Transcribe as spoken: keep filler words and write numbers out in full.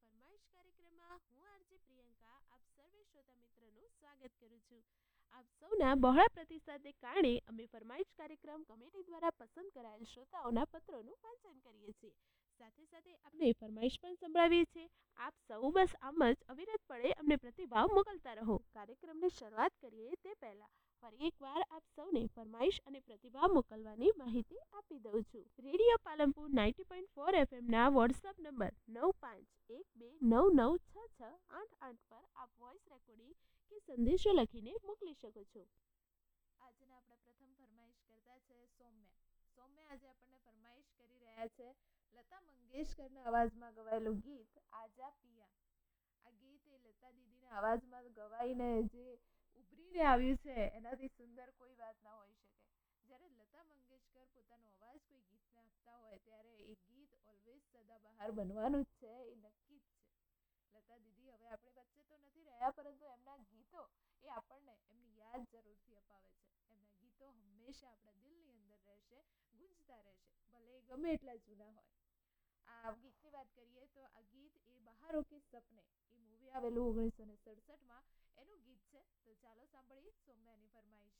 ફરમાઈશ કાર્યક્રમમાં હું આરજે પ્રિયંકા આપ સર્વે શ્રોતા મિત્રોનું સ્વાગત કરું છું. આપ સૌના બહોળા પ્રતિસાદને કારણે અમે ફરમાઈશ કાર્યક્રમ કમિટી દ્વારા પસંદ કરાયેલ શ્રોતાઓના પત્રોનું વાંચન કરીએ છીએ. સાથે સાથે આપણે ફરમાઈશ પણ સંભળાવીએ છીએ. આપ સૌ બસ આમ જ અવિરતપણે અમને પ્રતિભાવ મોકલતા રહો. કાર્યક્રમની શરૂઆત કરીએ તે પહેલા ફરી એકવાર આપ સૌને ફરમાઈશ અને પ્રતિભાવ મોકલવાની માહિતી આપી દઉં છું. Radio Palanpur ninety point four એફએમના WhatsApp number નવ પાંચ એક બે નવ નવ છ છ આઠ આઠ પર આપ વોઇસ રેકોર્ડિંગ કે સંદેશો લખીને મોકલી શકો છો. આજના આપણા પ્રથમ ફરમાઈશ કરતા છે સૌમ્ય. સૌમ્ય આજે આપણને ફરમાઈશ કરી રહ્યા છે લતા મંગેશકરના અવાજમાં ગવાયેલું ગીત આજા પિયા. આ ગીત એ લતા દીદીના અવાજમાં ગવાઈને જે ઉભરીને આવ્યું છે એનાથી સુંદર કોઈ વાત ના હોઈ શકે. જ્યારે લતા મંગેશકર પોતાનો અવાજ કોઈ ગીતને આપતા હોય ત્યારે એ ગીત ઓલવેઝ સદાબહાર બનવાનું જ છે, એ નક્કી જ છે. લતા દીદી હવે આપણી વચ્ચે તો નથી રહ્યા, પરંતુ એમના ગીતો એ આપણને એમની યાદ જરૂરથી અપાવે છે. એમના ગીતો હંમેશા આપણા દિલની અંદર રહેશે, ગુંજતા રહેશે, ભલે એ ગમે એટલા જૂના હોય. આ ગીતની વાત કરીએ તો આ ગીત એ બહારો કે સપને એ મૂવી આવેલું ઓગણીસો ને સડસઠમાં, એનું ગીત છે. તો ચાલો સાંભળીએ સૌમ્યાની ફરમાઈશ.